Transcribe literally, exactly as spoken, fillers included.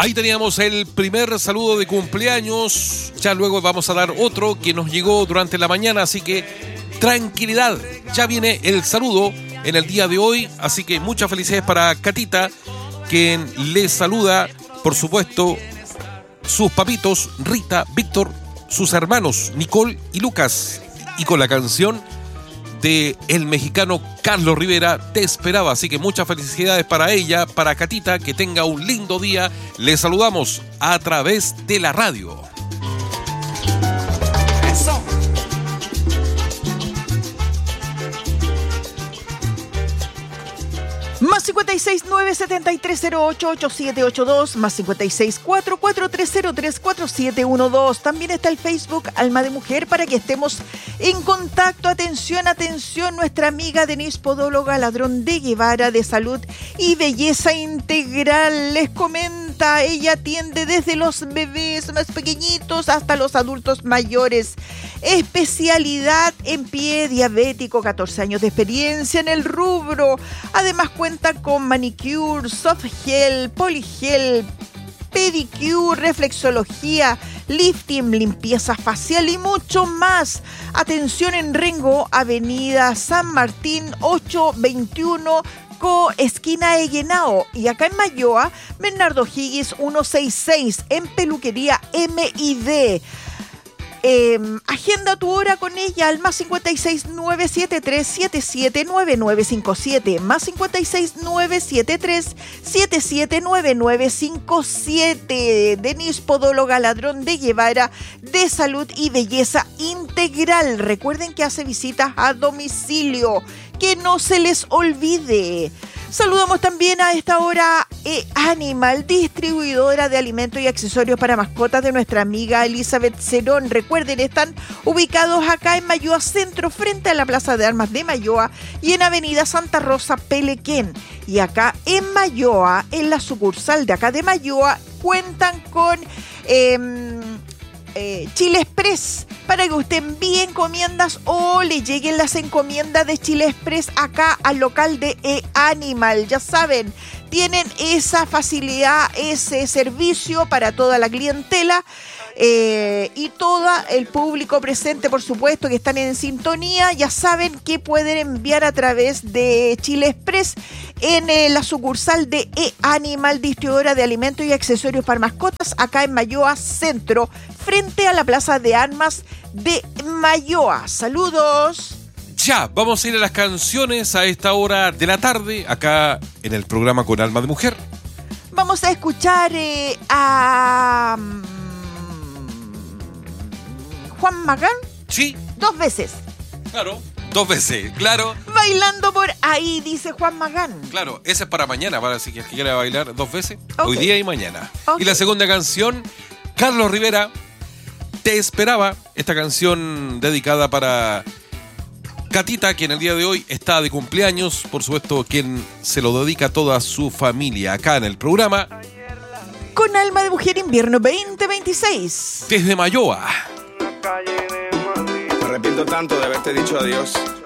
Ahí teníamos el primer saludo de cumpleaños. Ya luego vamos a dar otro que nos llegó durante la mañana, así que tranquilidad. Ya viene el saludo en el día de hoy, así que muchas felicidades para Catita, quien les saluda, por supuesto, sus papitos, Rita, Víctor, sus hermanos, Nicole y Lucas. Y con la canción de el mexicano Carlos Rivera, Te Esperaba. Así que muchas felicidades para ella, para Catita, que tenga un lindo día. Les saludamos a través de la radio. Eso. Más cincuenta y seis, nueve setenta y tres cero ocho, ocho siete ocho dos, más cincuenta y seis, cuatro cuatro tres cero tres, cuatro siete uno dos. También está el Facebook Alma de Mujer para que estemos en contacto. Atención, atención, nuestra amiga Denise Podóloga, ladrón de Guevara, de Salud y Belleza Integral. Les comenta, ella atiende desde los bebés más pequeñitos hasta los adultos mayores. Especialidad en pie diabético, catorce años de experiencia en el rubro. Además cuenta con manicure, soft gel, poligel, pedicure, reflexología, lifting, limpieza facial y mucho más. Atención en Rengo, Avenida San Martín ochocientos veintiuno, Co, esquina Eguenao. Y acá en Mayoa, Bernardo Higgins ciento sesenta y seis, en Peluquería M y D. Eh, agenda tu hora con ella al más cincuenta y seis, nueve siete tres, siete siete nueve nueve cinco siete, más cincuenta y seis, nueve siete tres, siete siete nueve nueve cinco siete. Denise Podóloga, ladrón de Guevara, de Salud y Belleza Integral. Recuerden que hace visitas a domicilio, que no se les olvide. Saludamos también a esta hora E-Animal, distribuidora de alimentos y accesorios para mascotas de nuestra amiga Elizabeth Cerón. Recuerden, están ubicados acá en Mayoa Centro, frente a la Plaza de Armas de Mayoa y en Avenida Santa Rosa, Pelequén. Y acá en Mayoa, en la sucursal de acá de Mayoa, cuentan con eh, eh, Chile Express, para que usted envíe encomiendas o le lleguen las encomiendas de Chile Express acá al local de E-Animal. Ya saben, tienen esa facilidad, ese servicio para toda la clientela eh, y todo el público presente, por supuesto, que están en sintonía. Ya saben que pueden enviar a través de Chile Express en eh, la sucursal de E-Animal, distribuidora de alimentos y accesorios para mascotas, acá en Mayoa Centro, frente a la Plaza de Armas de Mayoa. Saludos. Ya, vamos a ir a las canciones a esta hora de la tarde, acá en el programa Con Alma de Mujer. Vamos a escuchar eh, a um, Juan Magán. Sí. Dos veces. Claro, dos veces, claro. Bailando por ahí, dice Juan Magán. Claro, ese es para mañana, para si quiere bailar dos veces, Okay. Hoy día y mañana. Okay. Y la segunda canción, Carlos Rivera, Te Esperaba, esta canción dedicada para Catita, quien el día de hoy está de cumpleaños, por supuesto, quien se lo dedica a toda su familia acá en el programa Con Alma de Mujer Invierno veinte veintiséis. desde Mayoa. Me arrepiento tanto de haberte dicho adiós.